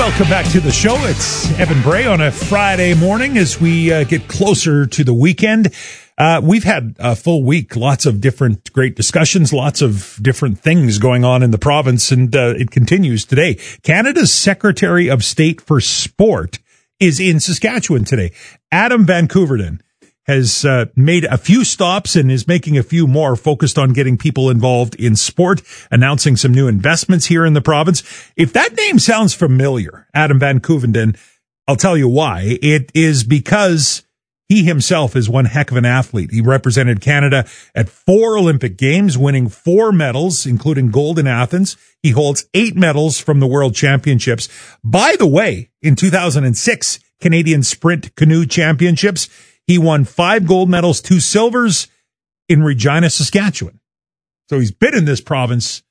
Welcome back to the show. It's Evan Bray on a Friday morning as we get closer to the weekend. We've had a full week, lots of different great discussions, lots of different things going on in the province, and it continues today. Canada's Secretary of State for Sport is in Saskatchewan today. Adam Van Koeverden has made a few stops and is making a few more focused on getting people involved in sport, announcing some new investments here in the province. If that name sounds familiar, Adam Van Koeverden, I'll tell you why. It is because he himself is one heck of an athlete. He represented Canada at 4 Olympic Games, winning 4 medals, including gold in Athens. He holds 8 medals from the World Championships. By the way, in 2006 Canadian Sprint Canoe Championships, he won 5 gold medals, 2 silvers in Regina, Saskatchewan. So he's been in this province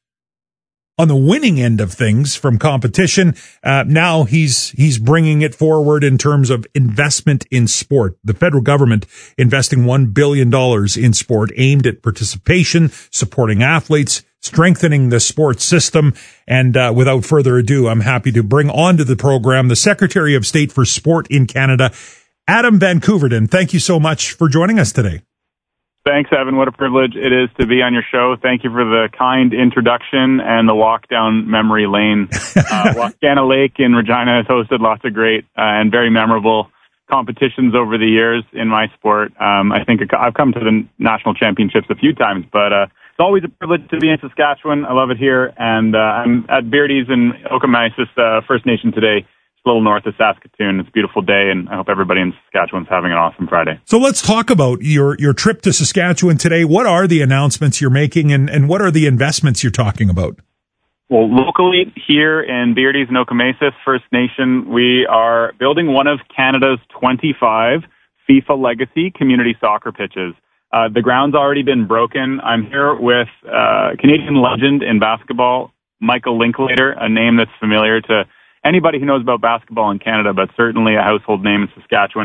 on the winning end of things from competition. Now he's bringing it forward in terms of investment in sport. The federal government investing $1 billion in sport aimed at participation, supporting athletes, strengthening the sports system. And without further ado, I'm happy to bring onto the program the Secretary of State for Sport in Canada, Adam Van Koeverden. Thank you so much for joining us today. Thanks, Evan. What a privilege it is to be on your show. Thank you for the kind introduction and the walk down memory lane. Wascana Lake in Regina has hosted lots of great and very memorable competitions over the years in my sport. I think I've come to the national championships a few times, but it's always a privilege to be in Saskatchewan. I love it here, and I'm at Beardy's in Okemaisis First Nation today. A little north of Saskatoon. It's a beautiful day, and I hope everybody in Saskatchewan's having an awesome Friday. So let's talk about your trip to Saskatchewan today. What are the announcements you're making, and what are the investments you're talking about? Well, locally here in Beardy's and Okemaisis First Nation, we are building one of Canada's 25 FIFA Legacy community soccer pitches. The ground's already been broken. I'm here with Canadian legend in basketball, Michael Linklater, a name that's familiar to anybody who knows about basketball in Canada, but certainly a household name in Saskatchewan.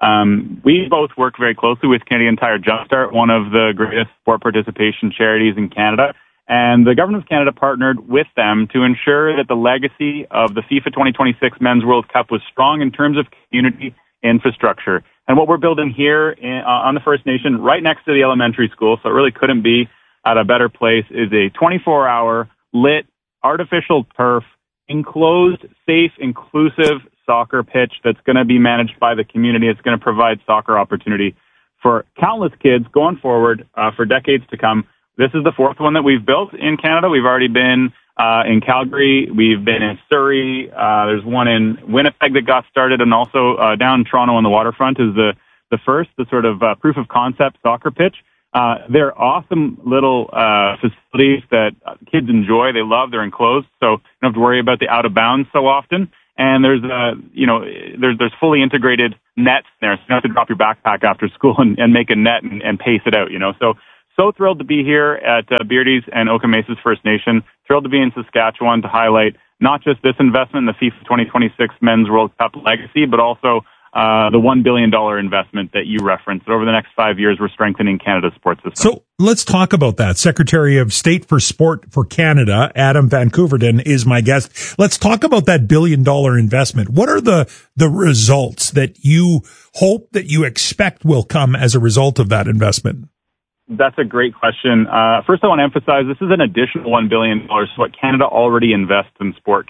We both work very closely with Canadian Tire Jumpstart, one of the greatest sport participation charities in Canada. And the Government of Canada partnered with them to ensure that the legacy of the FIFA 2026 Men's World Cup was strong in terms of community infrastructure. And what we're building here on the First Nation, right next to the elementary school, so it really couldn't be at a better place, is a 24-hour lit artificial turf enclosed, safe, inclusive soccer pitch that's going to be managed by the community. It's going to provide soccer opportunity for countless kids going forward for decades to come. This is the 4th one that we've built in Canada. We've already been in Calgary. We've been in Surrey. There's one in Winnipeg that got started, and also down in Toronto on the waterfront is the first, the sort of proof of concept soccer pitch. They're awesome little facilities that kids enjoy. They love. They're enclosed, so you don't have to worry about the out of bounds so often. And there's there's fully integrated nets there, so you don't have to drop your backpack after school and make a net and pace it out. So thrilled to be here at Beardy's and Okemaisis First Nation. Thrilled to be in Saskatchewan to highlight not just this investment in the FIFA 2026 Men's World Cup legacy, but also the $1 billion investment that you referenced. Over the next 5 years, we're strengthening Canada's sports system. So let's talk about that. Secretary of State for Sport for Canada, Adam Van Koeverden, is my guest. Let's talk about that $1 billion investment. What are the results that you hope, that you expect will come as a result of that investment? That's a great question. First, I want to emphasize this is an additional $1 billion to what Canada already invests in sport.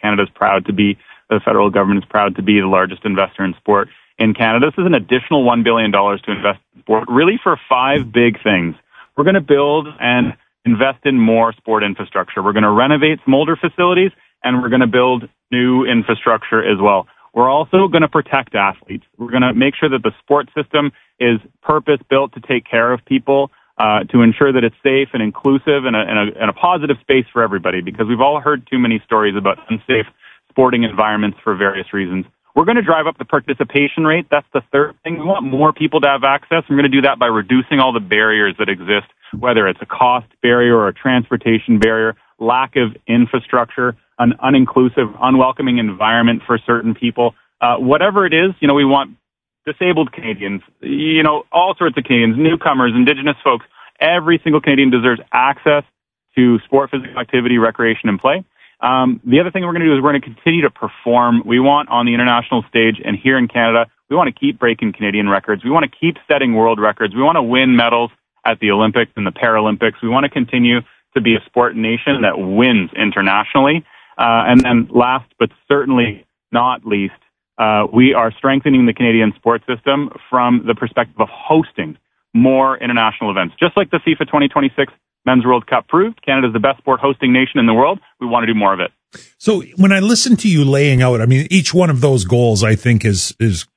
The federal government is proud to be the largest investor in sport in Canada. This is an additional $1 billion to invest in sport, really for 5 big things. We're going to build and invest in more sport infrastructure. We're going to renovate some older facilities, and we're going to build new infrastructure as well. We're also going to protect athletes. We're going to make sure that the sports system is purpose-built to take care of people, to ensure that it's safe and inclusive and a positive space for everybody, because we've all heard too many stories about unsafe sporting environments for various reasons. We're going to drive up the participation rate. That's the third thing. We want more people to have access. We're going to do that by reducing all the barriers that exist, whether it's a cost barrier or a transportation barrier, lack of infrastructure, an uninclusive, unwelcoming environment for certain people. Whatever it is, we want disabled Canadians, all sorts of Canadians, newcomers, Indigenous folks. Every single Canadian deserves access to sport, physical activity, recreation, and play. The other thing we're going to do is we're going to continue to perform. We want on the international stage and here in Canada, we want to keep breaking Canadian records. We want to keep setting world records. We want to win medals at the Olympics and the Paralympics. We want to continue to be a sport nation that wins internationally. And then last but certainly not least, we are strengthening the Canadian sports system from the perspective of hosting more international events. Just like the FIFA 2026 Men's World Cup proved, Canada is the best sport hosting nation in the world. We want to do more of it. So when I listen to you laying out, I mean, each one of those goals I think is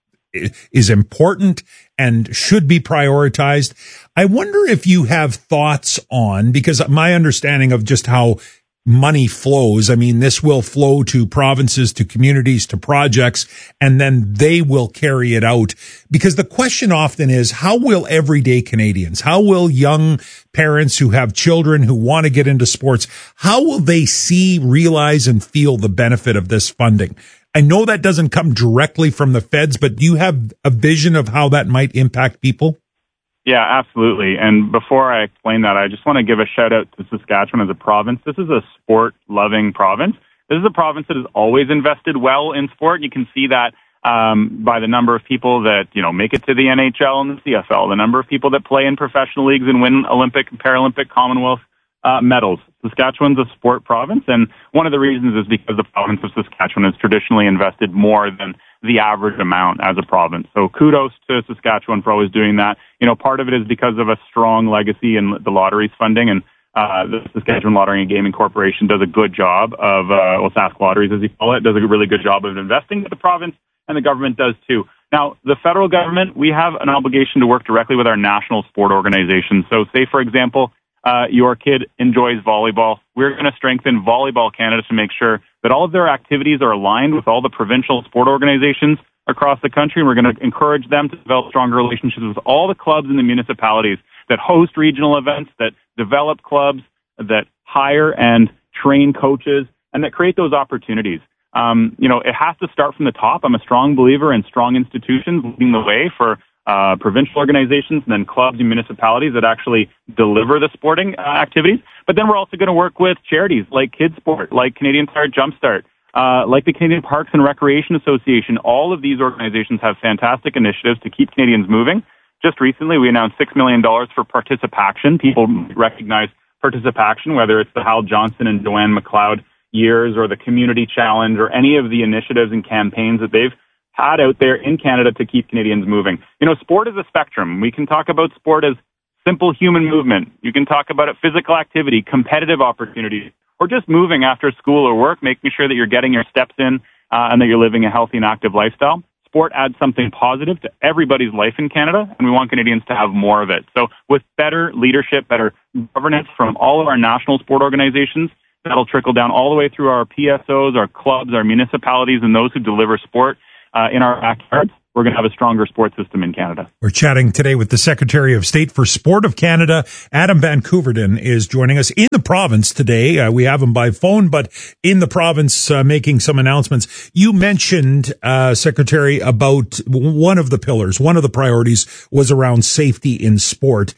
important and should be prioritized. I wonder if you have thoughts on, because my understanding of just how money flows, I mean, this will flow to provinces, to communities, to projects, and then they will carry it out. Because the question often is, how will everyday Canadians, how will young parents who have children who want to get into sports, how will they see, realize, and feel the benefit of this funding? I know that doesn't come directly from the feds, but do you have a vision of how that might impact people? Yeah, absolutely. And before I explain that, I just want to give a shout out to Saskatchewan as a province. This is a sport-loving province. This is a province that has always invested well in sport. You can see that by the number of people that, make it to the NHL and the CFL, the number of people that play in professional leagues and win Olympic and Paralympic Commonwealth medals. Saskatchewan's a sport province, and one of the reasons is because the province of Saskatchewan has traditionally invested more than the average amount as a province. So kudos to Saskatchewan for always doing that. Part of it is because of a strong legacy in the lotteries funding, and the Saskatchewan Lottery and Gaming Corporation does a good job of, Sask Lotteries as you call it, does a really good job of investing with the province, and the government does too. Now, the federal government, we have an obligation to work directly with our national sport organizations. So say, for example, your kid enjoys volleyball. We're going to strengthen Volleyball Canada to make sure that all of their activities are aligned with all the provincial sport organizations across the country. And we're going to encourage them to develop stronger relationships with all the clubs in the municipalities that host regional events, that develop clubs, that hire and train coaches, and that create those opportunities. It has to start from the top. I'm a strong believer in strong institutions leading the way for provincial organizations and then clubs and municipalities that actually deliver the sporting activities. But then we're also going to work with charities like Kids Sport, like Canadian Tire Jumpstart, like the Canadian Parks and Recreation Association. All of these organizations have fantastic initiatives to keep Canadians moving. Just recently, we announced $6 million for Participaction. People recognize Participaction, whether it's the Hal Johnson and Joanne McLeod years or the Community Challenge or any of the initiatives and campaigns that they've had out there in Canada to keep Canadians moving. Sport is a spectrum. We can talk about sport as simple human movement. You can talk about it physical activity, competitive opportunities, or just moving after school or work, making sure that you're getting your steps in and that you're living a healthy and active lifestyle. Sport adds something positive to everybody's life in Canada, and we want Canadians to have more of it. So with better leadership, better governance from all of our national sport organizations, that'll trickle down all the way through our PSOs, our clubs, our municipalities, and those who deliver sport in our backyards. We're going to have a stronger sports system in Canada. We're chatting today with the Secretary of State for Sport of Canada. Adam Van Koeverden is joining us in the province today. We have him by phone, but in the province making some announcements. You mentioned, Secretary, about one of the pillars, one of the priorities was around safety in sport.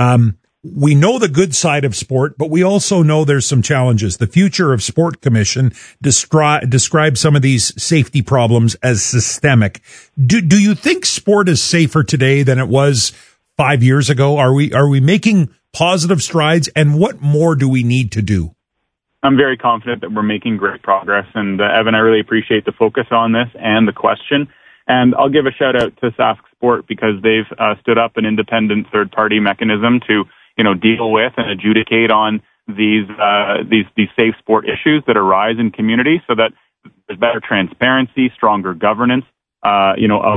We know the good side of sport, but we also know there's some challenges. The Future of Sport Commission describes some of these safety problems as systemic. Do you think sport is safer today than it was 5 years ago? Are we making positive strides, and what more do we need to do? I'm very confident that we're making great progress, and Evan, I really appreciate the focus on this and the question. And I'll give a shout out to Sask Sport because they've stood up an independent third-party mechanism to deal with and adjudicate on these safe sport issues that arise in communities, so that there's better transparency, stronger governance, a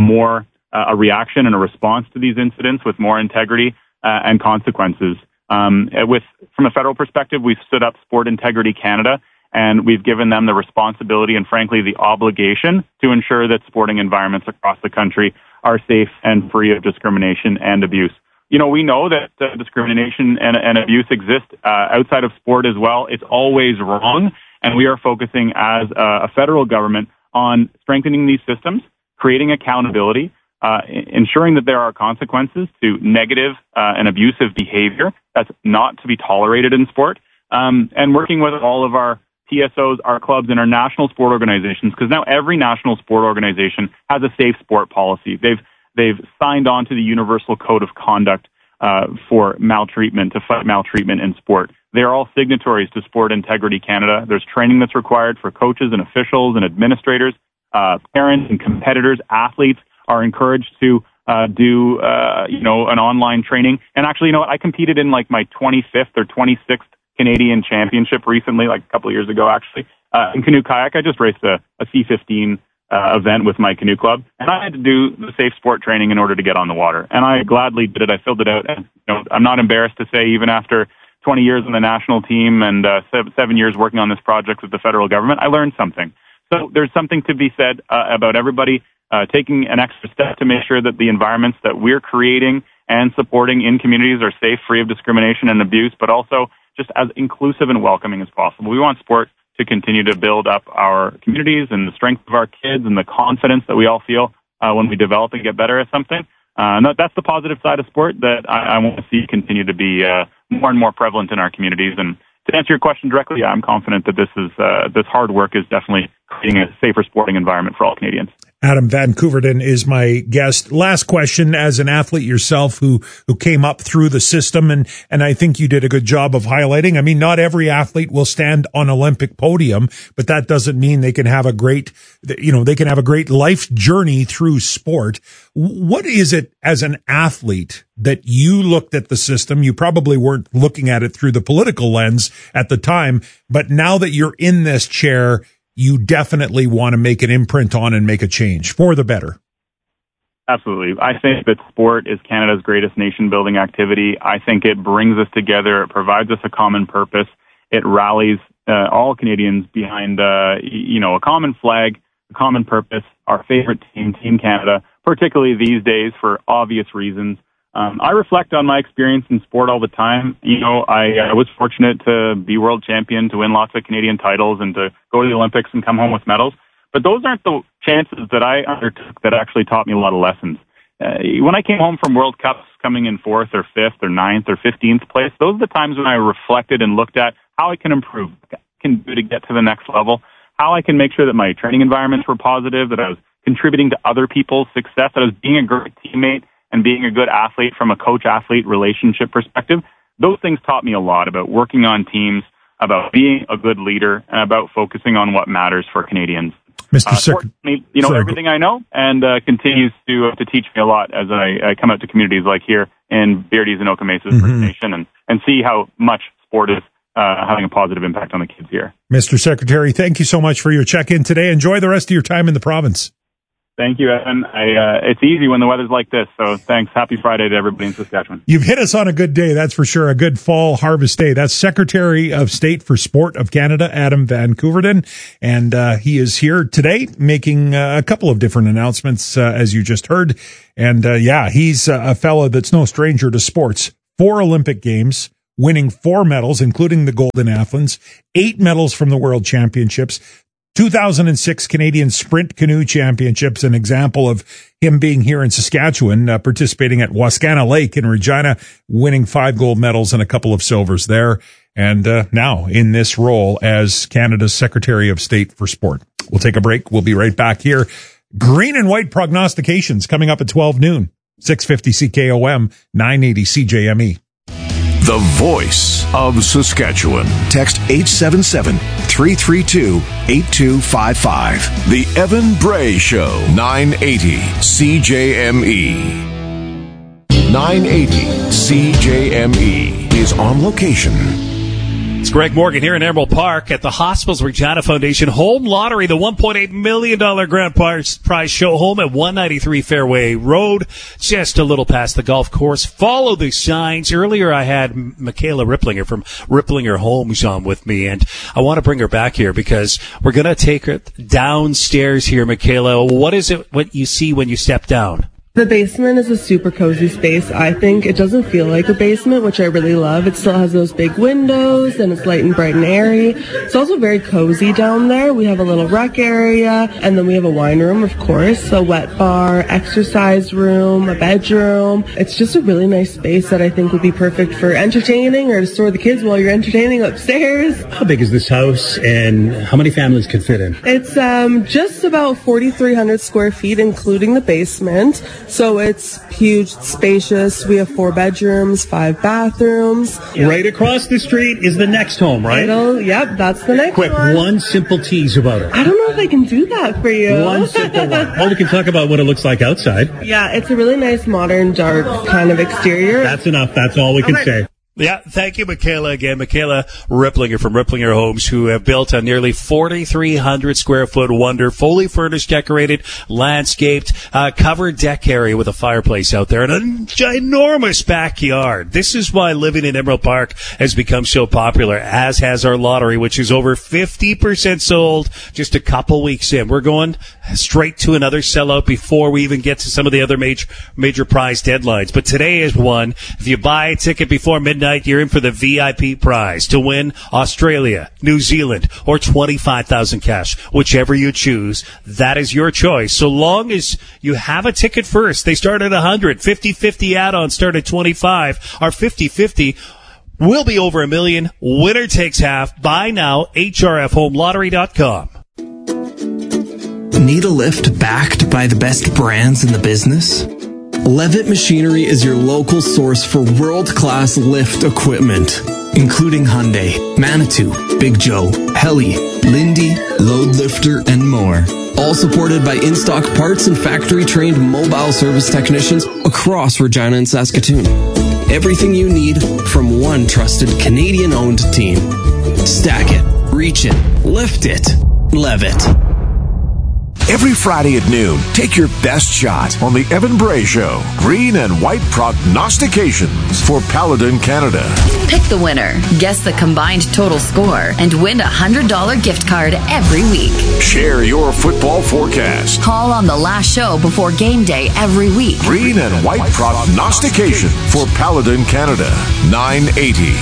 reaction and a response to these incidents with more integrity and consequences. From a federal perspective, we've stood up Sport Integrity Canada, and we've given them the responsibility and, frankly, the obligation to ensure that sporting environments across the country are safe and free of discrimination and abuse. We know that discrimination and abuse exist outside of sport as well. It's always wrong, and we are focusing as a federal government on strengthening these systems, creating accountability, ensuring that there are consequences to negative and abusive behavior that's not to be tolerated in sport, and working with all of our TSOs, our clubs, and our national sport organizations, because now every national sport organization has a safe sport policy. They've signed on to the Universal Code of Conduct for maltreatment, to fight maltreatment in sport. They're all signatories to Sport Integrity Canada. There's training that's required for coaches and officials and administrators, parents and competitors. Athletes are encouraged to do an online training. And actually, you know what? I competed in like my 25th or 26th Canadian Championship recently, like a couple of years ago, actually, in canoe kayak. I just raced a C15 event with my canoe club, and I had to do the safe sport training in order to get on the water. And I gladly did it. I filled it out. And, I'm not embarrassed to say, even after 20 years on the national team and 7 years working on this project with the federal government, I learned something. So there's something to be said about everybody taking an extra step to make sure that the environments that we're creating and supporting in communities are safe, free of discrimination and abuse, but also just as inclusive and welcoming as possible. We want sport to continue to build up our communities and the strength of our kids and the confidence that we all feel when we develop and get better at something. That's the positive side of sport that I want to see continue to be more and more prevalent in our communities. And to answer your question directly, yeah, I'm confident that this hard work is definitely creating a safer sporting environment for all Canadians. Adam Van Couverden is my guest. Last question, as an athlete yourself who came up through the system, and I think you did a good job of highlighting. I mean, not every athlete will stand on Olympic podium, but that doesn't mean they can have a great life journey through sport. What is it as an athlete that you looked at the system? You probably weren't looking at it through the political lens at the time, but now that you're in this chair, you definitely want to make an imprint on and make a change for the better. Absolutely. I think that sport is Canada's greatest nation-building activity. I think it brings us together. It provides us a common purpose. It rallies all Canadians behind, a common flag, a common purpose, our favorite team, Team Canada, particularly these days for obvious reasons. I reflect on my experience in sport all the time. I was fortunate to be world champion, to win lots of Canadian titles, and to go to the Olympics and come home with medals. But those aren't the chances that I undertook that actually taught me a lot of lessons. When I came home from World Cups, coming in 4th or 5th or 9th or 15th place, those are the times when I reflected and looked at how I can improve, what I can do to get to the next level, how I can make sure that my training environments were positive, that I was contributing to other people's success, that I was being a great teammate and being a good athlete from a coach-athlete relationship perspective. Those things taught me a lot about working on teams, about being a good leader, and about focusing on what matters for Canadians. Mr. Secretary, everything I know, and continues to teach me a lot as I come out to communities like here in Beardy's and Okoumesas First Nation and see how much sport is having a positive impact on the kids here. Mr. Secretary, thank you so much for your check-in today. Enjoy the rest of your time in the province. Thank you, Evan. It's easy when the weather's like this, so thanks. Happy Friday to everybody in Saskatchewan. You've hit us on a good day, that's for sure, a good fall harvest day. That's Secretary of State for Sport of Canada, Adam Van Couverden, and he is here today making a couple of different announcements, as you just heard. And he's a fellow that's no stranger to sports. 4 Olympic Games, winning 4 medals, including the gold in Athens, 8 medals from the World Championships, 2006 Canadian Sprint Canoe Championships, an example of him being here in Saskatchewan, participating at Wascana Lake in Regina, winning 5 gold medals and a couple of silvers there. And now in this role as Canada's Secretary of State for Sport. We'll take a break. We'll be right back here. Green and white prognostications coming up at 12 noon. 650 CKOM, 980 CJME. The voice of Saskatchewan. Text 877-332-8255. The Evan Bray Show. 980 CJME. 980 CJME is on location. It's Greg Morgan here in Emerald Park at the Hospitals Regina Foundation Home Lottery, the $1.8 million grand prize show home at 193 Fairway Road, just a little past the golf course. Follow the signs. Earlier I had Michaela Ripplinger from Ripplinger Homes on with me, and I want to bring her back here because we're going to take her downstairs here, Michaela. What is it, what you see when you step down? The basement is a super cozy space, I think. It doesn't feel like a basement, which I really love. It still has those big windows, and it's light and bright and airy. It's also very cozy down there. We have a little rec area, and then we have a wine room, of course, a wet bar, exercise room, a bedroom. It's just a really nice space that I think would be perfect for entertaining or to store the kids while you're entertaining upstairs. How big is this house, and how many families can fit in? It's just about 4,300 square feet, including the basement. So it's huge, spacious. We have 4 bedrooms, 5 bathrooms. Yeah. Right across the street is the next home, right? Yep, that's the next Quick, one simple tease about it. I don't know if I can do that for you. One simple one. Well, we can talk about what it looks like outside. Yeah, it's a really nice, modern, dark kind of exterior. That's enough. That's all we can say. Yeah, thank you, Michaela. Again, Michaela Ripplinger from Ripplinger Homes, who have built a nearly 4,300 square foot wonder, fully furnished, decorated, landscaped, covered deck area with a fireplace out there and a ginormous backyard. This is why living in Emerald Park has become so popular, as has our lottery, which is over 50% sold just a couple weeks in. We're going straight to another sellout before we even get to some of the other major prize deadlines. But today is one. If you buy a ticket before midnight, you're in for the VIP prize to win Australia, New Zealand, or 25,000 cash. Whichever you choose, that is your choice. So long as you have a ticket first. They start at 100. 50-50 add-ons start at 25. Our 50-50 will be over $1 million. Winner takes half. Buy now. HRFHomeLottery.com. Need a lift backed by the best brands in the business? Levitt Machinery is your local source for world-class lift equipment, including Hyundai, Manitou, Big Joe, Heli, Lindy, Load Lifter, and more. All supported by in-stock parts and factory-trained mobile service technicians across Regina and Saskatoon. Everything you need from one trusted Canadian-owned team. Stack it, reach it, lift it. Levitt. Every Friday at noon, take your best shot on the Evan Bray Show. Green and white prognostications for Paladin Canada. Pick the winner, guess the combined total score, and win a $100 gift card every week. Share your football forecast. Call on the last show before game day every week. Green and white prognostication for Paladin Canada. 980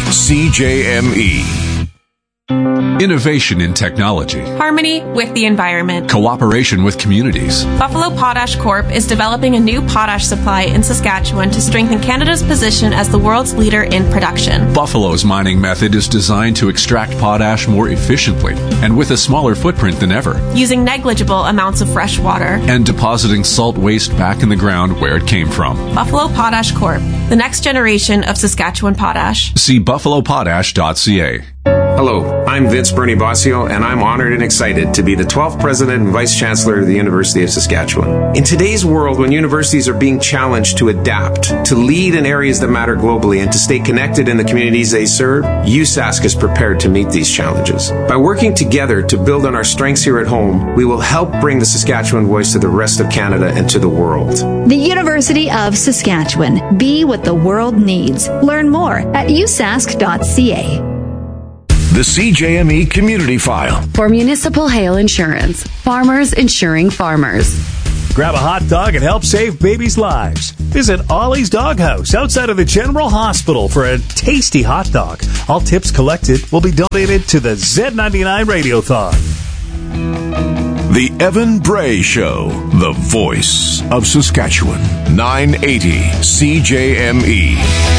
CJME. Innovation in technology. Harmony with the environment. Cooperation with communities. Buffalo Potash Corp. is developing a new potash supply in Saskatchewan to strengthen Canada's position as the world's leader in production. Buffalo's mining method is designed to extract potash more efficiently and with a smaller footprint than ever. Using negligible amounts of fresh water. And depositing salt waste back in the ground where it came from. Buffalo Potash Corp. The next generation of Saskatchewan potash. See buffalopotash.ca. Hello, I'm Vince Bernie Bossio, and I'm honored and excited to be the 12th President and Vice Chancellor of the University of Saskatchewan. In today's world, when universities are being challenged to adapt, to lead in areas that matter globally, and to stay connected in the communities they serve, USask is prepared to meet these challenges. By working together to build on our strengths here at home, we will help bring the Saskatchewan voice to the rest of Canada and to the world. The University of Saskatchewan. Be what the world needs. Learn more at usask.ca. The CJME Community File. For Municipal Hail Insurance. Farmers insuring farmers. Grab a hot dog and help save babies' lives. Visit Ollie's Doghouse outside of the General Hospital for a tasty hot dog. All tips collected will be donated to the Z99 Radiothon. The Evan Bray Show, the voice of Saskatchewan. 980 CJME.